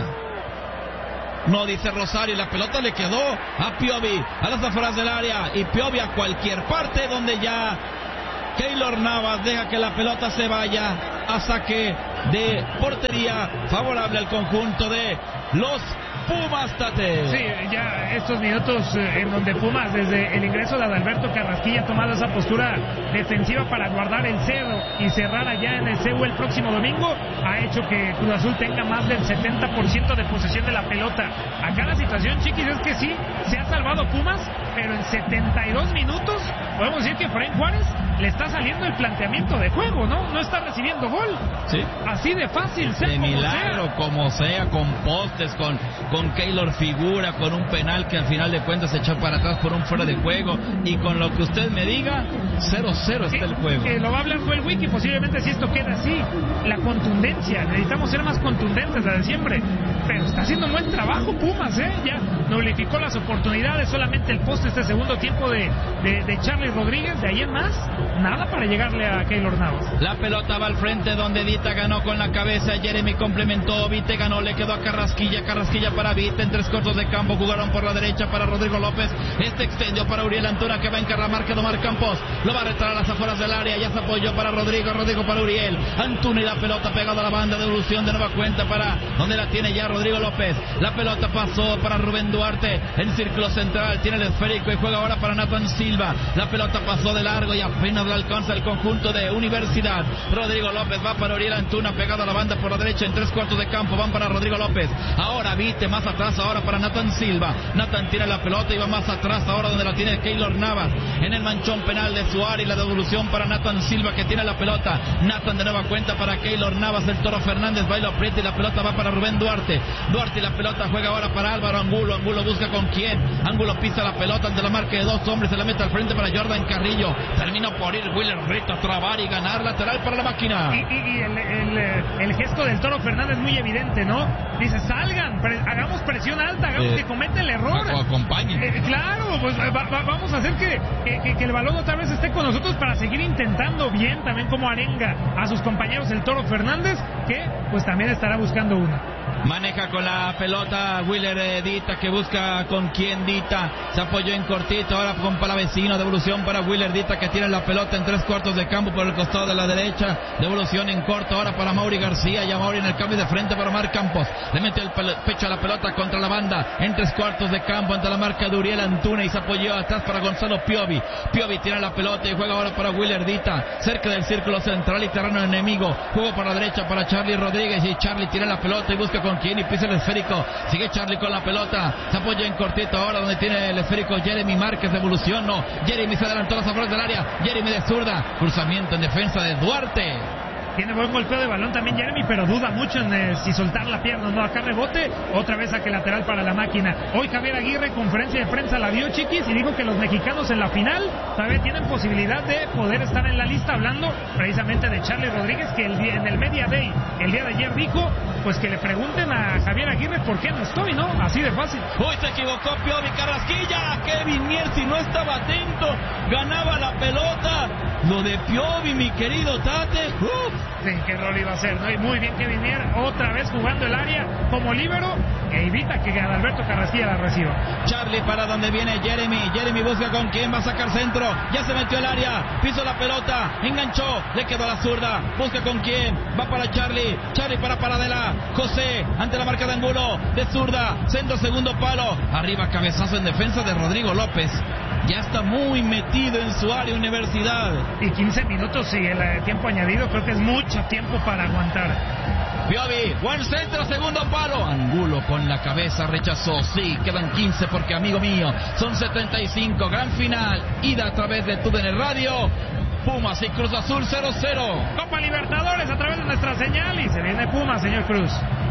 No, dice Rosario, la pelota le quedó a Piovi, a las afueras del área, y Piovi a cualquier parte donde ya Keylor Navas deja que la pelota se vaya a saque de portería favorable al conjunto de los Pumas, Tate. Sí, ya estos minutos en donde Pumas, desde el ingreso de Adalberto Carrasquilla, ha tomado esa postura defensiva para guardar el cero y cerrar allá en el CEU el próximo domingo, ha hecho que Cruz Azul tenga más del 70% de posesión de la pelota. Acá la situación, Chiquis, es que sí, se ha salvado Pumas, pero en 72 minutos podemos decir que Efraín Juárez le está saliendo el planteamiento de juego, ¿no? No está recibiendo gol. Sí. Así de fácil, sea de como milagro, sea. Como sea, con postes, con Keylor figura, con un penal que al final de cuentas se echó para atrás por un fuera de juego, y con lo que usted me diga, 0-0 está el juego. Lo va a hablar Joel Wiki, posiblemente si esto queda así. La contundencia, necesitamos ser más contundentes, la de siempre. Pero está haciendo un buen trabajo Pumas, ya nulificó las oportunidades, solamente el poste este segundo tiempo de Charlie Rodríguez, de ahí en más, nada para llegarle a Keylor Navas. La pelota va al frente donde Vita ganó con la cabeza, Jeremy complementó, Vite ganó, le quedó a Carrasquilla para Vite en tres cortos de campo, jugaron por la derecha para Rodrigo López, este extendió para Uriel Antuna, que va a encargar marca de Omar Campos, lo va a retraer a las afueras del área, ya se apoyó para Rodrigo para Uriel Antuna, y la pelota pegada a la banda, devolución de nueva cuenta para donde la tiene ya Rodrigo López. La pelota pasó para Rubén Duarte en círculo central, tiene el esférico y juega ahora para Nathan Silva. La pelota pasó de largo y apenas la alcanza el conjunto de Universidad. Rodrigo López va para Uriel Antuna, pegado a la banda por la derecha en tres cuartos de campo, van para Rodrigo López. Ahora Vite más atrás, ahora para Nathan Silva. Nathan tiene la pelota y va más atrás, ahora donde la tiene Keylor Navas en el manchón penal de su área, y la devolución para Nathan Silva, que tiene la pelota. Nathan de nueva cuenta para Keylor Navas, el Toro Fernández baila aprieta y la pelota va para Rubén Duarte y la pelota juega ahora para Álvaro Angulo busca con quién, Angulo pisa la pelota ante la marca de dos hombres, se la mete al frente para Jordan Carrillo, terminó por ir Willer Rito a trabar y ganar, lateral para la máquina. Y el gesto del Toro Fernández muy evidente, ¿no? Dice, salgan, hagamos presión alta, hagamos que cometa el error. O acompañen. Claro, pues vamos a hacer que el balón otra vez esté con nosotros para seguir intentando bien, también como arenga a sus compañeros el Toro Fernández, que pues también estará buscando una. Maneja con la pelota Willer Dita, que busca con quién. Dita se apoyó en cortito, ahora con Palavecino, devolución para Willer Dita, que tiene la pelota en 3/4 de campo por el costado de la derecha, devolución en corto ahora para Mauri García, ya Mauri en el cambio de frente para Omar Campos, le mete el pecho a la pelota contra la banda, en 3/4 de campo ante la marca de Uriel Antuna, y se apoyó atrás para Gonzalo Piovi. Piovi tiene la pelota y juega ahora para Willer Dita, cerca del círculo central y terreno enemigo, juego para la derecha para Charlie Rodríguez, y Charlie tiene la pelota y busca con quién, y pisa el esférico, sigue Charlie con la pelota, se apoya en cortito ahora donde tiene el esférico Jeremy Márquez, devolución, no, Jeremy se adelantó a las afueras del área, Jeremy de zurda, cruzamiento en defensa de Duarte. Tiene buen golpeo de balón también Jeremy, pero duda mucho en si soltar la pierna o no. Acá rebote, otra vez saque lateral para la máquina. Hoy Javier Aguirre, conferencia de prensa, la vio, Chiquis, y dijo que los mexicanos en la final todavía tienen posibilidad de poder estar en la lista, hablando precisamente de Charlie Rodríguez, que en el Media Day, el día de ayer, dijo pues que le pregunten a Javier Aguirre por qué no estoy, ¿no? Así de fácil. Hoy se equivocó Piovi Carrasquilla, Kevin Mierzi no estaba atento, ganaba la pelota. Lo de Piovi, mi querido Tate. Sí, qué rol iba a ser, ¿no? Y muy bien que viniera otra vez jugando el área como líbero, e evita que Adalberto Carrasquilla la reciba. Charlie para donde viene Jeremy. Jeremy busca con quién va a sacar centro. Ya se metió al área, pisó la pelota, enganchó, le quedó a la zurda. Busca con quién, va para Charlie. Charlie para Paradela. José ante la marca de Angulo, de zurda, centro segundo palo. Arriba cabezazo en defensa de Rodrigo López. Ya está muy metido en su área Universidad. Y 15 minutos, sí, el tiempo añadido, creo que es mucho tiempo para aguantar. Piovi, buen centro, segundo palo. Angulo con la cabeza rechazó. Sí, quedan 15 porque, amigo mío, son 75. Gran final, ida a través de TUDN Radio. Pumas y Cruz Azul 0-0. Copa Libertadores a través de nuestra señal, y se viene Pumas, señor Cruz.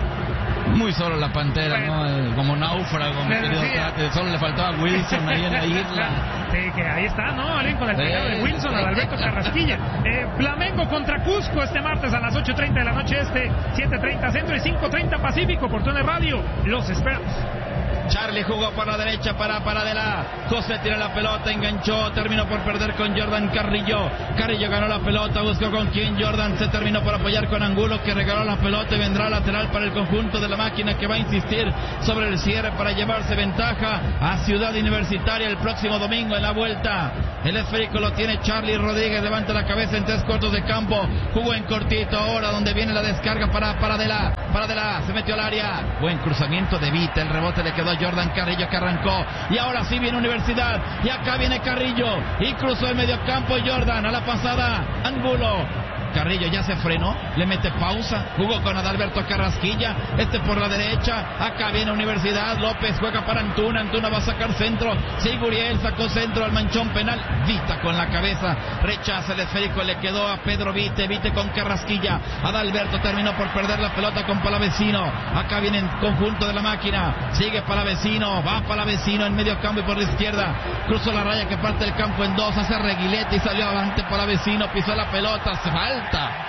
Muy solo la Pantera, bueno, ¿no? Como náufrago, mi querido Tate. Solo le faltaba Wilson ahí en la isla. Sí, que ahí está, ¿no? Alguien con el pegado de Wilson, Adalberto Carrasquilla. Flamengo contra Cusco este martes a las 8:30 de la noche 7:30 Centro y 5:30 Pacífico por TUDN Radio. Los esperamos. Charlie jugó por la derecha para Paradela. José tira la pelota, enganchó, terminó por perder con Jordan Carrillo. Carrillo ganó la pelota, buscó con quién. Jordan se terminó por apoyar con Angulo, que regaló la pelota y vendrá lateral para el conjunto de la máquina, que va a insistir sobre el cierre para llevarse ventaja a Ciudad Universitaria el próximo domingo en la vuelta. El esférico lo tiene Charlie Rodríguez, levanta la cabeza en 3/4 de campo, jugó en cortito ahora donde viene la descarga para Paradela. Paradela se metió al área, buen cruzamiento de Vita, el rebote le quedó a Jordan Carrillo, que arrancó, y ahora sí viene Universidad, y acá viene Carrillo, y cruzó el medio campo Jordan, a la pasada Angulo. Carrillo ya se frenó, le mete pausa, jugó con Adalberto Carrasquilla, por la derecha, acá viene Universidad, López juega para Antuna, Antuna va a sacar centro, Siguriel sacó centro al manchón penal, Vita con la cabeza, rechaza el esférico, le quedó a Pedro Vite, Vite con Carrasquilla, Adalberto terminó por perder la pelota con Palavecino, acá viene el conjunto de la máquina, sigue Palavecino, va Palavecino en medio campo y por la izquierda, cruzó la raya que parte el campo en dos, hace reguilete y salió adelante Palavecino, pisó la pelota, se falta.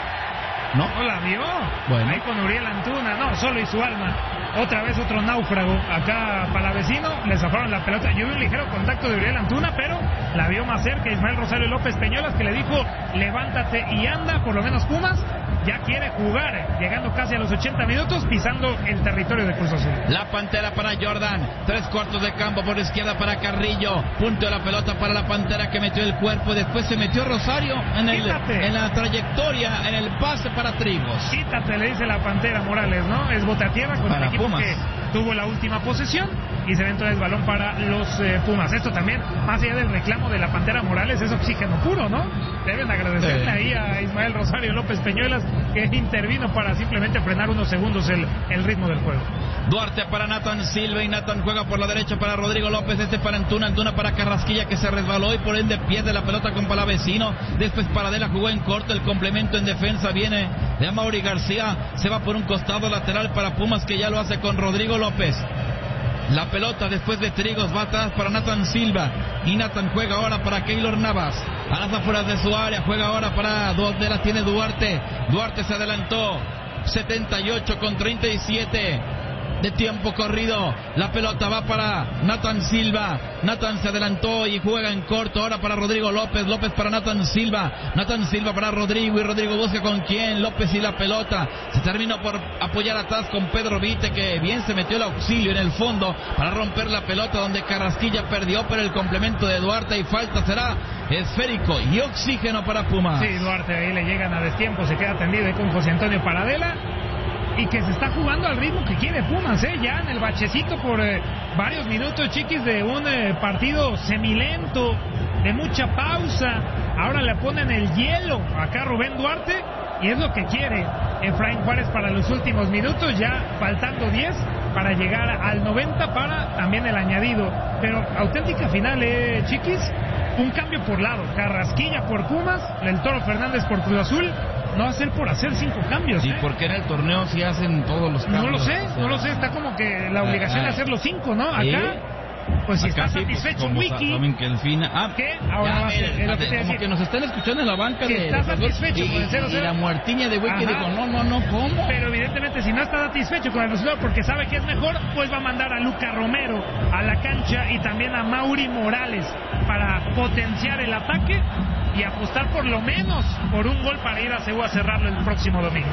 ¿No? ¿No la vio? Bueno. Ahí con Uriel Antuna, no, solo y su alma. Otra vez otro náufrago. Acá Palavecino, le zafaron la pelota. Yo vi un ligero contacto de Uriel Antuna, pero la vio más cerca Ismael Rosario López Peñolas, que le dijo, levántate y anda, por lo menos Pumas ya quiere jugar, llegando casi a los 80 minutos, pisando el territorio de Cruz Azul. La Pantera para Jordan, 3/4 de campo por izquierda para Carrillo, punto de la pelota para la Pantera, que metió el cuerpo, después se metió Rosario en la trayectoria, en el pase para Trigos. Quítate, le dice la Pantera Morales, ¿no? Es bote a tierra con el equipo Pumas, que tuvo la última posesión, y se ve entonces el balón para los Pumas. Esto también, más allá del reclamo de la Pantera Morales, es oxígeno puro, ¿no? Deben agradecerle ahí a Ismael Rosario López Peñuelas, que intervino para simplemente frenar unos segundos el ritmo del juego. Duarte para Nathan Silva, y Nathan juega por la derecha para Rodrigo López, para Antuna, Antuna para Carrasquilla, que se resbaló y por ende pierde la pelota con Palavecino. Después Paradela jugó en corto, el complemento en defensa viene de Mauri García, se va por un costado lateral para Pumas, que ya lo hace con Rodrigo López. La pelota después de Trigos va atrás para Nathan Silva, y Nathan juega ahora para Keylor Navas, a las afueras de su área, juega ahora para donde la tiene Duarte. Duarte se adelantó, 78 con 37. de tiempo corrido. La pelota va para Nathan Silva. Nathan se adelantó y juega en corto. Ahora para Rodrigo López. López para Nathan Silva. Nathan Silva para Rodrigo. Y Rodrigo busca con quién. López y la pelota. Se terminó por apoyar atrás con Pedro Vite, que bien se metió el auxilio en el fondo para romper la pelota, donde Carrasquilla perdió, pero el complemento de Duarte y falta será esférico y oxígeno para Pumas. Sí, Duarte ahí le llegan a destiempo, se queda tendido ahí con José Antonio Paradela, y que se está jugando al ritmo que quiere Pumas, ya en el bachecito por varios minutos, Chiquis, de un partido semilento, de mucha pausa. Ahora le ponen el hielo acá a Rubén Duarte, y es lo que quiere Efraín Juárez para los últimos minutos, ya faltando 10 para llegar al 90 para también el añadido. Pero auténtica final, Chiquis, un cambio por lado, Carrasquilla por Pumas, el Toro Fernández por Cruz Azul. No hacer por hacer 5 cambios. ¿Y por qué en el torneo sí hacen todos los cambios? No lo sé, está como que la obligación de hacer los 5, ¿no? Acá, pues si está satisfecho Wiki. Saben que el fin... ¿Qué? Ahora va a ser, como que nos están escuchando en la banca que está satisfecho con el 0-0. Y la muertiña de Wiki dijo, no, ¿cómo? Pero evidentemente si no está satisfecho con el resultado porque sabe que es mejor, pues va a mandar a Luca Romero a la cancha y también a Mauri Morales para potenciar el ataque y apostar por lo menos por un gol para ir a CU a cerrarlo el próximo domingo.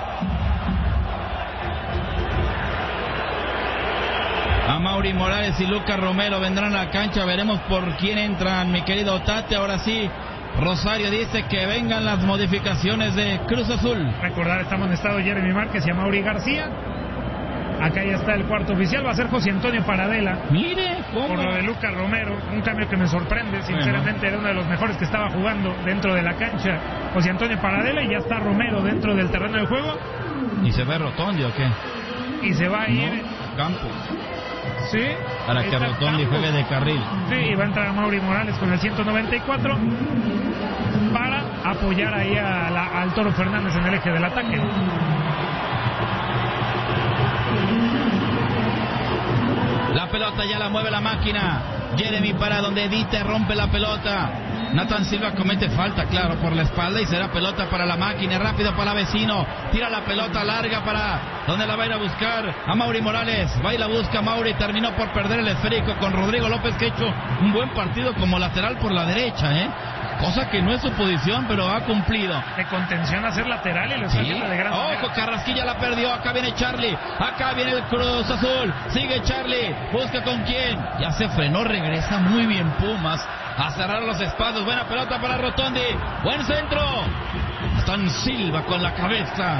A Mauri Morales y Lucas Romero vendrán a la cancha. Veremos por quién entran, mi querido Tate. Ahora sí, Rosario dice que vengan las modificaciones de Cruz Azul. Recordar, está amonestado Jeremy Márquez y a Mauri García. Acá ya está el cuarto oficial, va a ser José Antonio Paradela. Mire, ¿cómo? Por lo de Lucas Romero, un cambio que me sorprende, sinceramente era uno de los mejores que estaba jugando dentro de la cancha. José Antonio Paradela, y ya está Romero dentro del terreno de juego. ¿Y se ve Rotondi o qué? Y se va a ir... Campos. Sí. Para que Rotondi juegue de carril. Sí, y va a entrar a Mauri Morales con el 194 para apoyar ahí al Toro Fernández en el eje del ataque. La pelota ya la mueve la máquina. Jeremy para donde Edite, rompe la pelota. Nathan Silva comete falta, claro, por la espalda, y será pelota para la máquina. Rápido para Vecino, tira la pelota larga para donde la va a ir a buscar a Mauri Morales. Va y la busca Mauri, terminó por perder el esférico con Rodrigo López, que ha hecho un buen partido como lateral por la derecha, cosa que no es su posición, pero ha cumplido. De contención a ser lateral y lo está haciendo de gran manera. Ojo, Carrasquilla la perdió. Acá viene Charlie, acá viene el Cruz Azul. Sigue Charlie, busca con quién. Ya se frenó, regresa muy bien Pumas a cerrar los espacios. Buena pelota para Rotondi, buen centro. Nathan Silva con la cabeza,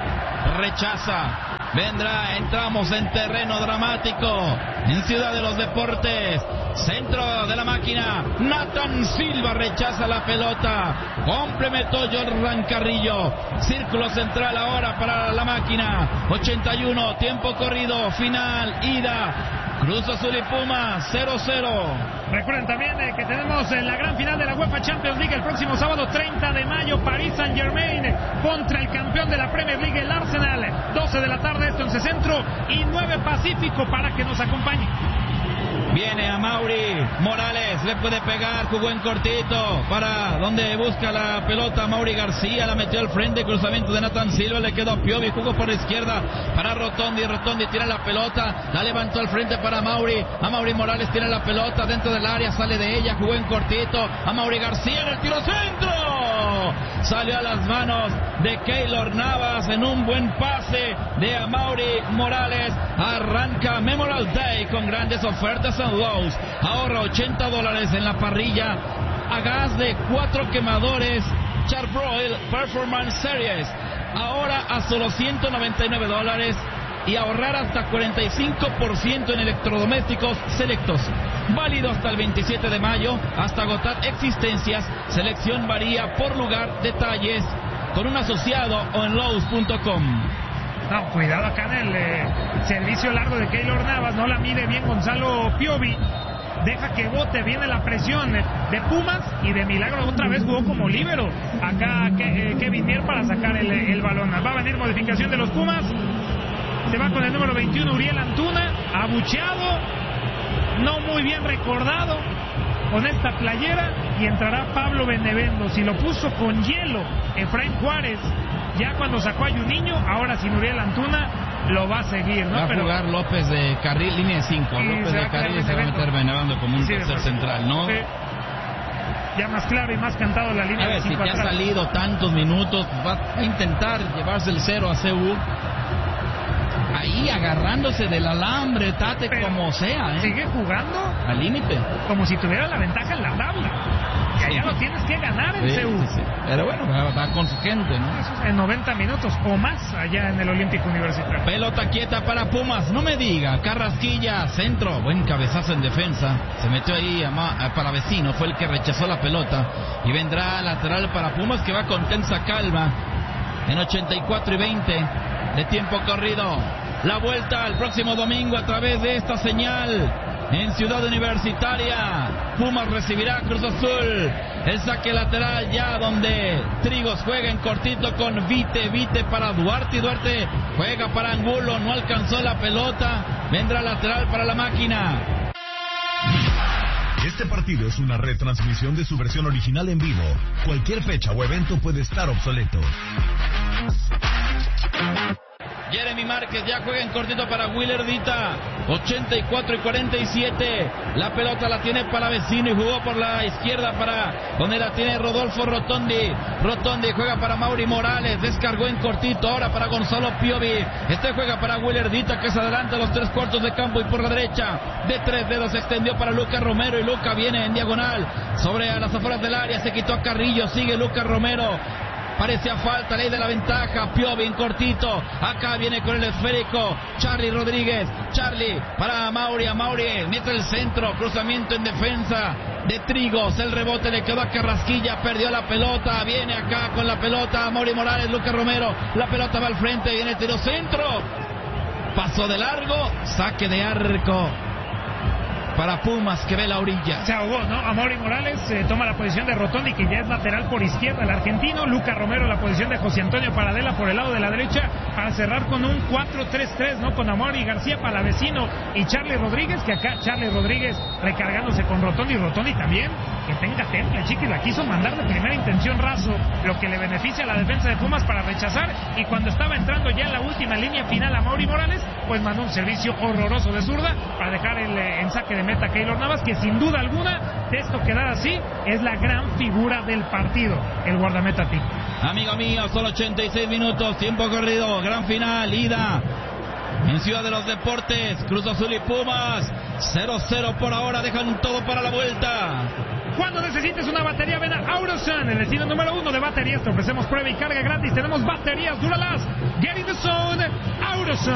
rechaza. Vendrá, entramos en terreno dramático en Ciudad de los Deportes. Centro de la máquina, Nathan Silva rechaza la pelota, complementó Jordan Carrillo. Círculo central ahora para la máquina. 81, tiempo corrido, final, ida. Cruz Azul y Pumas, 0-0. Recuerden también que tenemos la gran final de la UEFA Champions League el próximo sábado 30 de mayo, Paris Saint-Germain contra el campeón de la Premier League, el Arsenal. 12 de la tarde, esto en C-Centro, y 9 Pacífico, para que nos acompañe. Viene a Mauri Morales, le puede pegar, jugó en cortito, para donde busca la pelota Mauri García, la metió al frente, cruzamiento de Nathan Silva, le quedó a Piovi, jugó por la izquierda para Rotondi, Rotondi tira la pelota, la levantó al frente para Mauri, a Mauri Morales tira la pelota dentro del área, sale de ella, jugó en cortito, a Mauri García en el tiro centro, salió a las manos de Keylor Navas en un buen pase de Mauri Morales. Arranca Memorial Day con grandes ofertas en Lowe's. Ahorra $80 en la parrilla a gas de 4 quemadores Charbroil Performance Series. Ahora a solo $199 y ahorrar hasta 45% en electrodomésticos selectos. Válido hasta el 27 de mayo, hasta agotar existencias. Selección varía por lugar, detalles con un asociado o en Lowe's.com. No, cuidado acá en el servicio largo de Keylor Navas, no la mide bien Gonzalo Piovi, deja que bote, viene la presión de Pumas y de milagro otra vez jugó como líbero acá Kevin Mier para sacar el balón. Va a venir modificación de los Pumas, se va con el número 21 Uriel Antuna, abucheado, no muy bien recordado con esta playera, y entrará Pablo Benevendo. Si lo puso con hielo Efraín Juárez ya cuando sacó a Juninho, ahora sin Uriel Antuna, lo va a seguir, ¿no? Va a jugar López de carril, línea de 5. López de carril se va a meter Benevando como un tercer central, ¿no? Sí. Ya más claro y más cantado la línea a ver, de 5 si te ha salido tantos minutos, va a intentar llevarse el 0 a CU. Ahí agarrándose del alambre, Tate, pero como sea, ¿eh? Sigue jugando al límite, como si tuviera la ventaja en la tabla. Y allá lo tienes que ganar en CU. Sí. Pero bueno, va con su gente, ¿no? Eso es en 90 minutos o más allá en el Olímpico Universitario. Pelota quieta para Pumas, no me diga. Carrasquilla, centro, buen cabezazo en defensa. Se metió ahí para Vecino, fue el que rechazó la pelota. Y vendrá lateral para Pumas, que va con tensa calma. En 84 y 20 de tiempo corrido. La vuelta el próximo domingo a través de esta señal en Ciudad Universitaria. Pumas recibirá Cruz Azul. El saque lateral ya donde Trigos juega en cortito con Vite para Duarte. Y Duarte juega para Angulo. No alcanzó la pelota. Vendrá lateral para la máquina. Este partido es una retransmisión de su versión original en vivo. Cualquier fecha o evento puede estar obsoleto. Jeremy Márquez ya juega en cortito para Willerdita. 84 y 47. La pelota la tiene para Vecino y jugó por la izquierda para donde la tiene Rodolfo Rotondi. Rotondi juega para Mauri Morales. Descargó en cortito ahora para Gonzalo Piovi. Juega para Willerdita, que se adelanta a los 3 cuartos de campo y por la derecha de 3 dedos se extendió para Lucas Romero y Luca viene en diagonal sobre a las afueras del área. Se quitó a Carrillo. Sigue Lucas Romero. Parecía falta, ley de la ventaja. Piovi en cortito. Acá viene con el esférico Charlie Rodríguez. Charlie para Mauri. A Mauri mete el centro. Cruzamiento en defensa de Trigos. El rebote le quedó a Carrasquilla. Perdió la pelota. Viene acá con la pelota Mauri Morales. Lucas Romero. La pelota va al frente. Viene el tiro centro. Pasó de largo. Saque de arco para Pumas, que ve la orilla. Se ahogó, ¿no? Amaury Morales toma la posición de Rotondi, que ya es lateral por izquierda, el argentino. Lucas Romero la posición de José Antonio Paradela por el lado de la derecha, para cerrar con un 4-3-3, ¿no? Con Amaury García, Palavecino y Charlie Rodríguez, que acá Charlie Rodríguez recargándose con Rotondi. Rotondi también, que tenga temple, Chiquis, la quiso mandar de primera intención raso, lo que le beneficia a la defensa de Pumas para rechazar, y cuando estaba entrando ya en la última línea final Amaury Morales, pues mandó un servicio horroroso de zurda para dejar en saque de meta Keylor Navas, que sin duda alguna, de esto quedar así, es la gran figura del partido, el guardameta Tico. Amigo mío, solo 86 minutos, tiempo corrido, gran final, ida en Ciudad de los Deportes, Cruz Azul y Pumas, 0-0 por ahora, dejan todo para la vuelta. Cuando necesites una batería, ven a Autosun, el destino número 1 de baterías. Te ofrecemos prueba y carga gratis. Tenemos baterías Duralast. Get in the zone, Autosun.